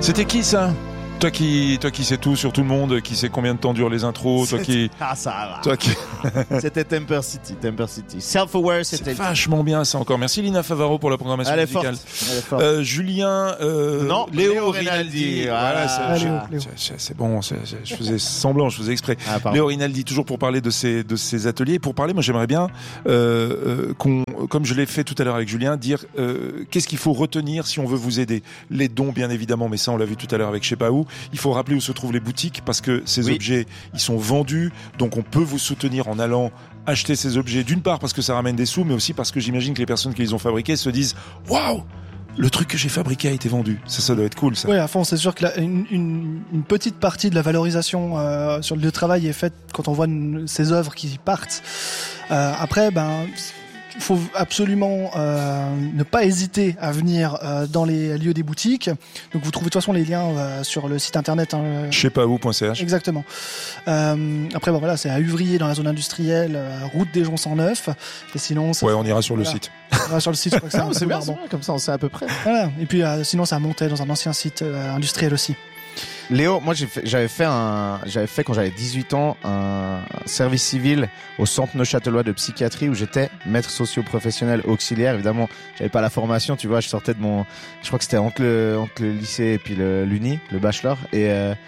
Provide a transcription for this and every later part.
C'était qui ça ? Toi qui sais tout sur tout le monde, qui sait combien de temps durent les intros, toi qui... C'était Temper City. Self-Aware, c'était... C'est vachement bien ça encore. Merci Lina Favaro pour la programmation musicale. Julien, non, Léo Rinaldi. Voilà, c'est bon, je faisais semblant, je faisais exprès. Léo Rinaldi, toujours pour parler de ces ateliers. Pour parler, moi j'aimerais bien, comme je l'ai fait tout à l'heure avec Julien, dire qu'est-ce qu'il faut retenir si on veut vous aider. Les dons, bien évidemment, mais ça on l'a vu tout à l'heure avec je sais pas où. Il faut rappeler où se trouvent les boutiques parce que ces objets, ils sont vendus, donc on peut vous soutenir en allant acheter ces objets, d'une part parce que ça ramène des sous, mais aussi parce que j'imagine que les personnes qui les ont fabriqués se disent « Waouh !» Le truc que j'ai fabriqué a été vendu. Ça doit être cool, ça. Oui, à fond, c'est sûr que une petite partie de la valorisation sur le travail est faite quand on voit ces œuvres qui partent. Après, il faut absolument ne pas hésiter à venir dans les lieux des boutiques. Donc vous trouvez de toute façon les liens sur le site internet. Je sais pas où.ch. Exactement. Après voilà, c'est à Uvrier dans la zone industrielle, route des Joncs 109. Et sinon, on ira sur le site. On ira sur le site. Je crois que c'est bien, comme ça on sait à peu près. Voilà. Et puis sinon, ça montait dans un ancien site industriel aussi. Léo, moi j'avais fait quand j'avais 18 ans un service civil au centre neuchâtelois de psychiatrie où j'étais maître socio-professionnel auxiliaire. Évidemment, j'avais pas la formation, tu vois, je sortais je crois que c'était entre le lycée et puis l'uni, le bachelor. Et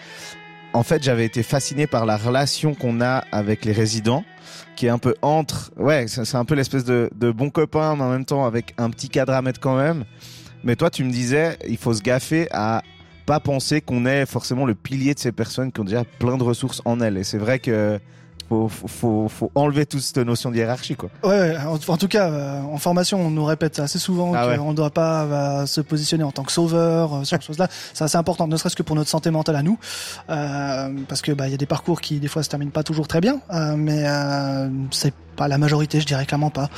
en fait, j'avais été fasciné par la relation qu'on a avec les résidents, qui est un peu c'est un peu l'espèce de bon copain, mais en même temps avec un petit cadre à mettre quand même. Mais toi, tu me disais, il faut se gaffer à pas penser qu'on est forcément le pilier de ces personnes qui ont déjà plein de ressources en elles. Et c'est vrai que faut enlever toute cette notion de hiérarchie, quoi. Ouais, en tout cas, en formation, on nous répète assez souvent qu'on ne doit pas se positionner en tant que sauveur sur ces choses-là. C'est assez important, ne serait-ce que pour notre santé mentale à nous, parce que y a des parcours qui des fois se terminent pas toujours très bien, mais c'est pas la majorité, je dirais clairement pas.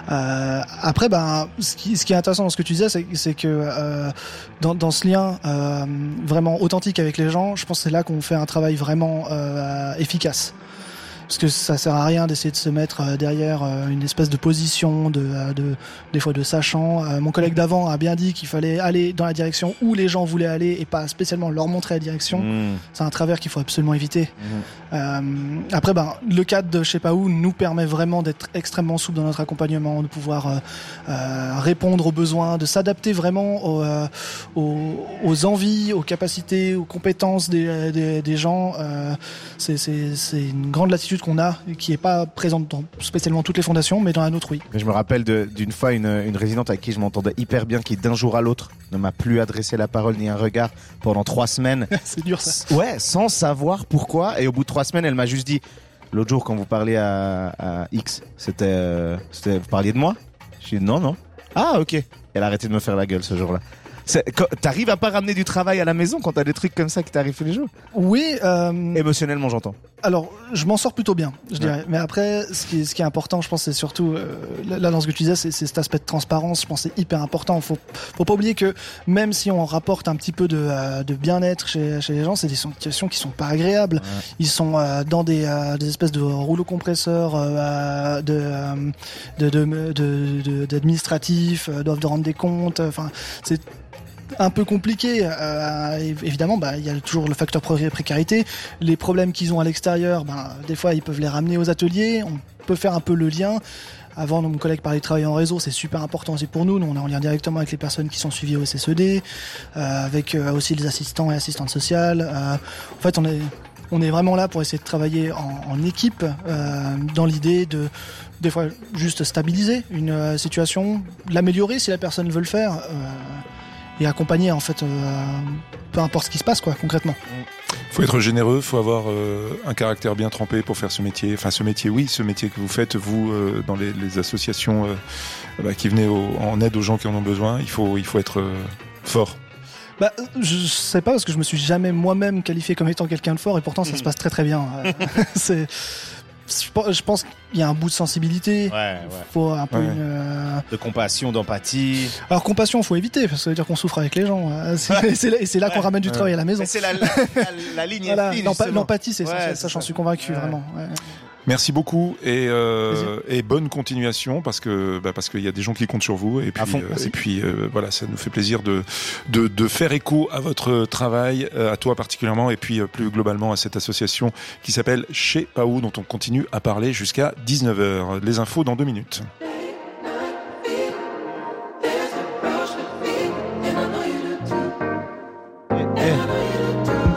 Après, ce qui est intéressant dans ce que tu disais, c'est que dans ce lien vraiment authentique avec les gens, je pense que c'est là qu'on fait un travail vraiment efficace. Parce que ça sert à rien d'essayer de se mettre derrière une espèce de position des fois de sachant. Mon collègue d'avant a bien dit qu'il fallait aller dans la direction où les gens voulaient aller et pas spécialement leur montrer la direction. C'est un travers qu'il faut absolument éviter. Après, le cadre de je sais pas où nous permet vraiment d'être extrêmement souple dans notre accompagnement, de pouvoir répondre aux besoins, de s'adapter vraiment aux envies, aux capacités, aux compétences des gens. C'est une grande latitude qu'on a, qui est pas présente dans spécialement toutes les fondations, mais dans la nôtre, oui. Je me rappelle d'une fois une résidente avec qui je m'entendais hyper bien, qui d'un jour à l'autre ne m'a plus adressé la parole ni un regard pendant 3 semaines. C'est dur, ça. Ouais, sans savoir pourquoi. Et au bout de 3 semaines, elle m'a juste dit, l'autre jour quand vous parliez à X, vous parliez de moi? J'ai dit non. Ah, ok. Elle a arrêté de me faire la gueule ce jour-là. T'arrives à pas ramener du travail à la maison quand t'as des trucs comme ça qui t'arrivent tous les jours? Oui. Émotionnellement, j'entends. Alors, je m'en sors plutôt bien, je dirais. Mais après, ce qui est important, je pense, c'est surtout là dans ce que tu disais, c'est cet aspect de transparence. Je pense que c'est hyper important. Faut pas oublier que même si on rapporte un petit peu de bien-être chez les gens, c'est des situations qui sont pas agréables. Ouais. Ils sont dans des espèces de rouleaux compresseurs d'administratifs, doivent de rendre des comptes. Enfin, c'est un peu compliqué. Évidemment, il y a toujours le facteur précarité. Les problèmes qu'ils ont à l'extérieur, des fois, ils peuvent les ramener aux ateliers. On peut faire un peu le lien. Avant, mon collègue parlait de travail en réseau, c'est super important aussi pour nous. Nous, on est en lien directement avec les personnes qui sont suivies au SSED, avec aussi les assistants et assistantes sociales. En fait, on est vraiment là pour essayer de travailler en équipe, dans l'idée de des fois juste stabiliser une situation, l'améliorer si la personne veut le faire. Et accompagner en fait peu importe ce qui se passe concrètement. Faut être généreux, faut avoir un caractère bien trempé pour faire ce métier. Enfin ce métier que vous faites vous dans les associations qui venaient en aide aux gens qui en ont besoin. Il faut être fort. Je sais pas parce que je me suis jamais moi-même qualifié comme étant quelqu'un de fort et pourtant ça se passe très très bien. Je pense qu'il y a un bout de sensibilité. Faut un peu de compassion, d'empathie. Alors compassion, faut éviter parce que ça veut dire qu'on souffre avec les gens. C'est là qu'on ramène du travail à la maison. Mais c'est la ligne. Voilà, l'empathie, c'est ça, j'en suis convaincu vraiment. Ouais. Merci beaucoup et bonne continuation parce qu'il y a des gens qui comptent sur vous et puis voilà, ça nous fait plaisir de faire écho à votre travail, à toi particulièrement et puis plus globalement à cette association qui s'appelle Chez Pao dont on continue à parler jusqu'à 19h. Les infos dans 2 minutes.